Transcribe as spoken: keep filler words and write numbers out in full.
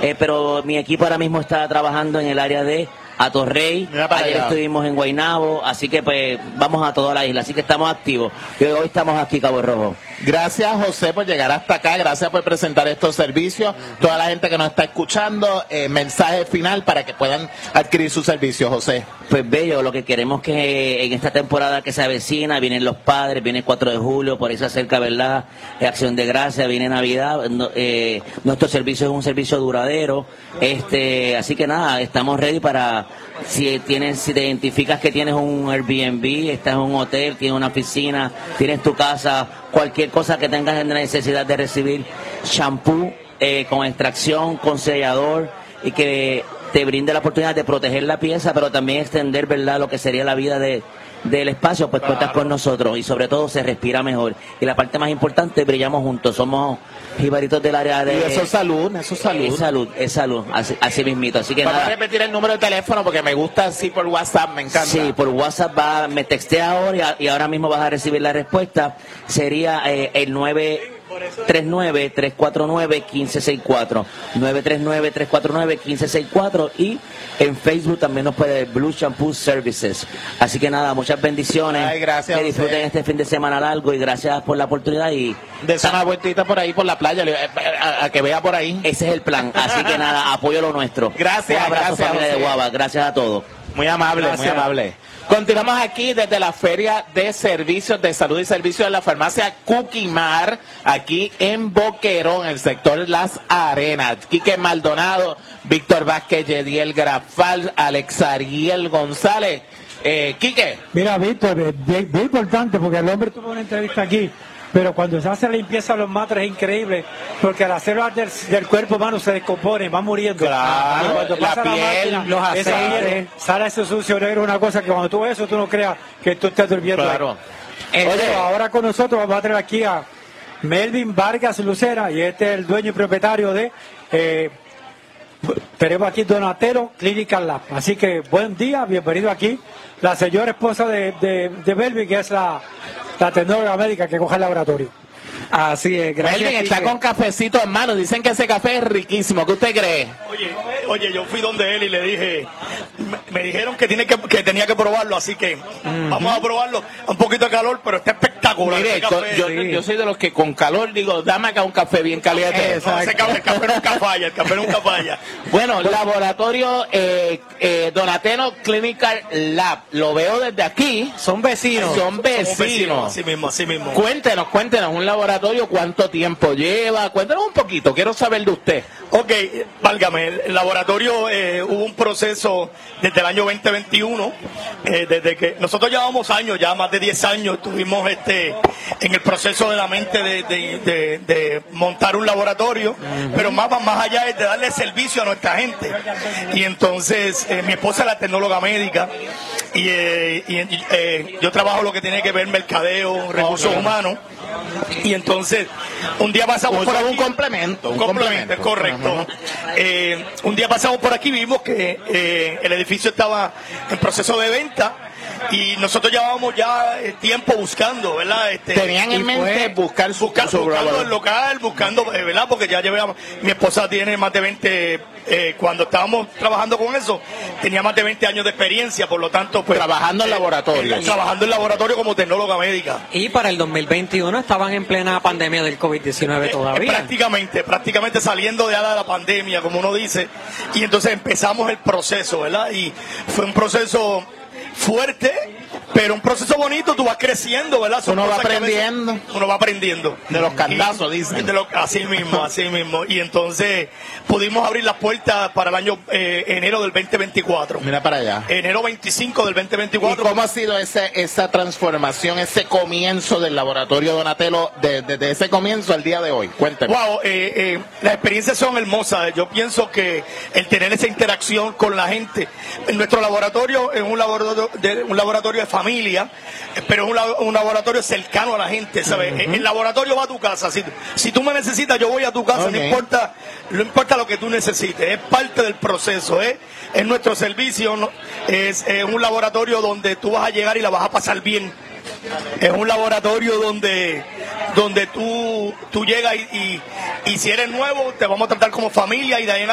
eh, pero mi equipo ahora mismo está trabajando en el área de Atorrey, ayer estuvimos en Guaynabo, así que pues vamos a toda la isla, así que estamos activos. Y hoy estamos aquí, Cabo Rojo. Gracias, José, por llegar hasta acá, gracias por presentar estos servicios. Toda la gente que nos está escuchando, eh, mensaje final para que puedan adquirir sus servicios, José. Pues bello, lo que queremos que en esta temporada que se avecina, vienen los padres, viene el cuatro de julio, por ahí se acerca, ¿verdad? Eh, Acción de Gracia, viene Navidad, no, eh, nuestro servicio es un servicio duradero, este, así que nada, estamos ready para, si tienes, si te identificas que tienes un Airbnb, estás en un hotel, tienes una piscina, tienes tu casa, cualquier cosa que tengas necesidad de recibir shampoo eh, con extracción, con sellador y que te brinde la oportunidad de proteger la pieza, pero también extender, ¿verdad?, lo que sería la vida de, del espacio, pues claro, cuentas con nosotros y sobre todo se respira mejor. Y la parte más importante, brillamos juntos, somos jibaritos del área de... Y eso es salud, eso es salud. Es salud, es salud, así, así mismito. Así que Vamos nada. a repetir el número de teléfono porque me gusta así por WhatsApp, me encanta. Sí, por WhatsApp va, me textea ahora y, y ahora mismo vas a recibir la respuesta. Sería eh, el nueve tres nueve, tres cuatro nueve, uno cinco seis cuatro, nueve tres nueve, tres cuatro nueve, uno cinco seis cuatro, y en Facebook también nos puede ver Blue Shampoo Services. Así que nada, muchas bendiciones. Ay, gracias, que disfruten José. este fin de semana largo y gracias por la oportunidad y de una vueltita por ahí por la playa, a, a, a que vea por ahí. Ese es el plan. Así que nada, apoyo lo nuestro. Gracias. Un abrazo, gracias, familia José. de Guava. Gracias a todos. Muy amable, gracias. Muy amable. Continuamos aquí desde la Feria de Servicios de Salud y Servicios de la Farmacia Cuquimar, aquí en Boquerón, en el sector Las Arenas. Quique Maldonado, Víctor Vázquez, Yediel Grafal, Alex Ariel González. Eh, Quique. Mira, Víctor, es bien, bien importante porque el hombre tuvo una entrevista aquí, pero cuando se hace la limpieza de los matres es increíble, porque las células del, del cuerpo humano se descomponen, van muriendo. Claro, y cuando pasa la piel, la máquina, los aceites, sale ese sucio negro, una cosa que cuando tú ves eso, tú no creas que tú estés durmiendo. Claro. Eh, Oye, ahora con nosotros vamos a traer aquí a Melvin Vargas Lucera, y este es el dueño y propietario de... Eh, tenemos aquí Donatello Clinical Lab. Así que buen día, bienvenido aquí. La señora esposa de, de, de Melvin, que es la, la tecnóloga médica que coge el laboratorio. Así es, gracias. Melvin está con cafecito en mano, dicen que ese café es riquísimo. ¿Qué usted cree? Oye, oye, yo fui donde él y le dije, me, me dijeron que, tiene que, que tenía que probarlo, así que uh-huh. vamos a probarlo. Un poquito de calor, pero está espectacular. Mire, café, yo, sí. yo soy de los que con calor digo, dame acá un café bien caliente. No, ese café, el café nunca falla, el café nunca falla. Bueno, laboratorio eh, eh, Donatello Clinical Lab, lo veo desde aquí. Son vecinos. Son vecinos. vecinos. Así mismo, así mismo. Cuéntenos, cuéntenos, un laboratorio, ¿cuánto tiempo lleva? Cuéntenos un poquito, quiero saber de usted. Ok, válgame, el laboratorio eh, hubo un proceso desde el año veinte veintiuno, eh, desde que nosotros llevamos años, ya más de diez años, estuvimos este, en el proceso de la mente de, de, de, de montar un laboratorio, uh-huh. pero más, más allá es de darle servicio a nuestra gente. Y entonces, eh, mi esposa es la tecnóloga médica, y, eh, y eh, yo trabajo lo que tiene que ver mercadeo, recursos okay. humanos, y entonces un día pasamos o por aquí, un complemento un complemento, complemento correcto. Uh-huh. eh, un día pasamos por aquí, vimos que eh, el edificio estaba en proceso de venta y nosotros llevábamos ya eh, tiempo buscando, ¿verdad? Este, tenían en mente buscar su, buscar, su buscando el local, buscando, eh, ¿verdad? Porque ya llevamos, mi esposa tiene más de veinte, eh, cuando estábamos trabajando con eso, tenía más de veinte años de experiencia, por lo tanto, pues... Trabajando en eh, laboratorio. Eh, trabajando en laboratorio como tecnóloga médica. Y para el dos mil veintiuno estaban en plena pandemia del COVID diecinueve todavía. Eh, eh, prácticamente, prácticamente saliendo de la pandemia, como uno dice, y entonces empezamos el proceso, ¿verdad? Y fue un proceso fuerte, pero un proceso bonito, tú vas creciendo, ¿verdad? Son uno va aprendiendo. Veces, uno va aprendiendo. De los candazos, dicen. De lo, así mismo, así mismo. Y entonces pudimos abrir las puertas para el año eh, enero del veinte veinticuatro. Mira para allá. Enero veinticinco del veinte veinticuatro. ¿Y cómo ha sido ese, esa transformación, ese comienzo del laboratorio Donatello, desde de, de ese comienzo al día de hoy? Cuénteme. Wow, eh, eh, las experiencias son hermosas. Yo pienso que el tener esa interacción con la gente, en nuestro laboratorio es un laboratorio de, un laboratorio de familia, pero es un, un laboratorio cercano a la gente, ¿sabes? Uh-huh. El, el laboratorio va a tu casa. Si, si tú me necesitas, yo voy a tu casa, okay. no importa, no importa lo que tú necesites, es parte del proceso, ¿eh? Es nuestro servicio, ¿no? es, es un laboratorio donde tú vas a llegar y la vas a pasar bien. Es un laboratorio donde donde tú, tú llegas y, y, y si eres nuevo te vamos a tratar como familia y de ahí en